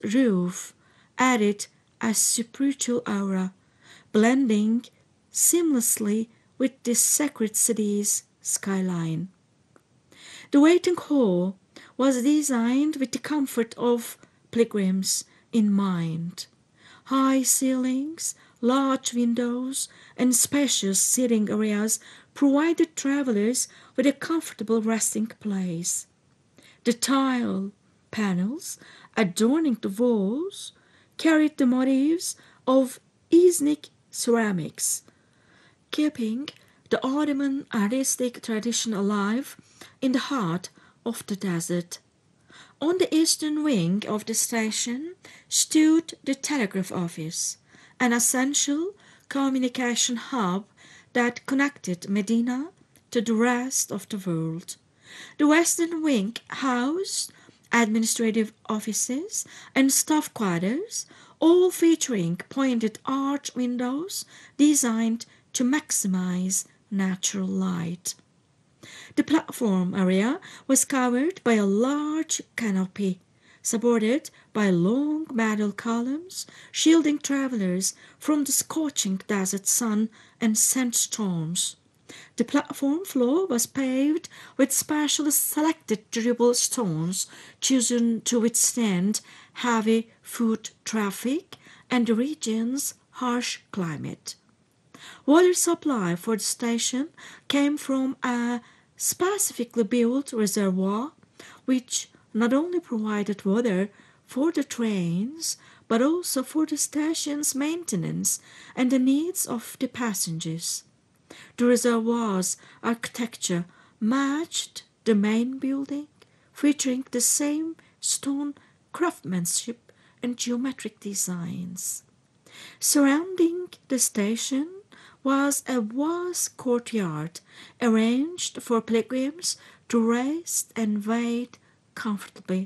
roof added a spiritual aura, blending seamlessly with the sacred city's skyline. The waiting hall was designed with the comfort of pilgrims in mind. High ceilings, large windows, and spacious seating areas provided travelers with a comfortable resting place. The tile panels adorning the walls carried the motifs of ethnic ceramics, keeping the Ottoman artistic tradition alive in the heart of the desert. On the eastern wing of the station stood the telegraph office, an essential communication hub that connected Medina to the rest of the world. The western wing housed administrative offices and staff quarters, all featuring pointed arch windows designed to maximize natural light. The platform area was covered by a large canopy, supported by long metal columns, shielding travelers from the scorching desert sun and sandstorms. The platform floor was paved with specially selected durable stones chosen to withstand heavy foot traffic and the region's harsh climate. Water supply for the station came from a specifically built reservoir, which not only provided water for the trains but also for the station's maintenance and the needs of the passengers. The reservoir's architecture matched the main building, featuring the same stone craftsmanship and geometric designs. Surrounding the station was a vast courtyard arranged for pilgrims to rest and wait comfortably.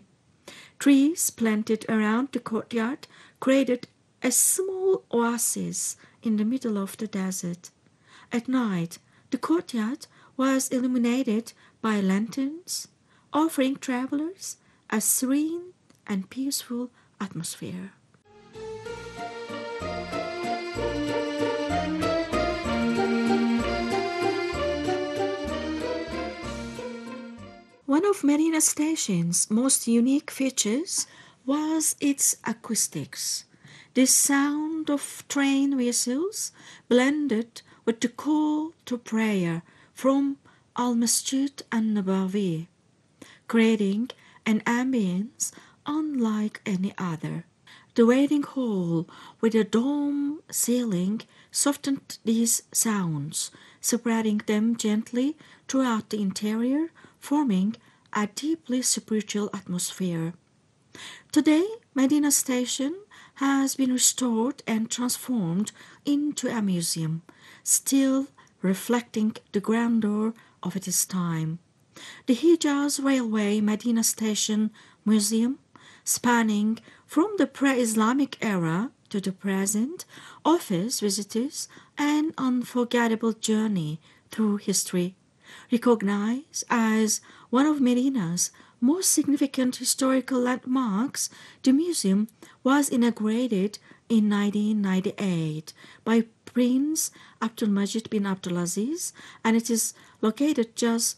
Trees planted around the courtyard created a small oasis in the middle of the desert. At night, the courtyard was illuminated by lanterns, offering travelers a serene and peaceful atmosphere. One of Medina Station's most unique features was its acoustics. The sound of train whistles blended with the call to prayer from Al-Masjid an-Nabawi, creating an ambience unlike any other. The waiting hall with a dome ceiling softened these sounds, spreading them gently throughout the interior, forming a deeply spiritual atmosphere. Today, Medina Station has been restored and transformed into a museum, still reflecting the grandeur of its time. The Hijaz Railway Medina Station Museum, spanning from the pre-Islamic era to the present, offers visitors an unforgettable journey through history. Recognized as one of Medina's most significant historical landmarks, the museum was inaugurated in 1998 by Prince Abdulmajid bin Abdulaziz, and it is located just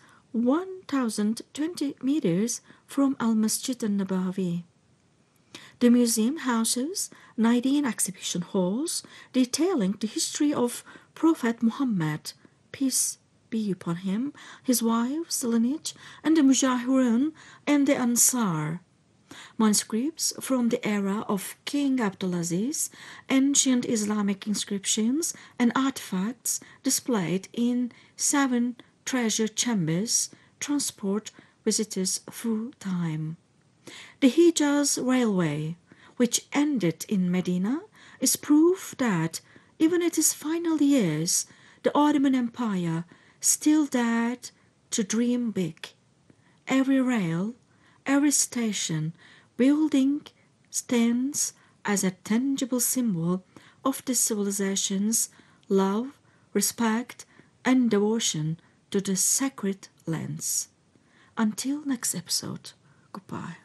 1,020 meters from Al-Masjid an-Nabawi. The museum houses 19 exhibition halls detailing the history of Prophet Muhammad, peace be upon him, his wives, the lineage, and the Mujahirun and the Ansar. Manuscripts from the era of King Abdulaziz, ancient Islamic inscriptions, and artifacts displayed in 7 treasure chambers transport visitors through time. The Hijaz Railway, which ended in Medina, is proof that even in its final years, the Ottoman Empire still dared to dream big. Every rail, every station, building stands as a tangible symbol of the civilization's love, respect, and devotion to the sacred lands. Until next episode, goodbye.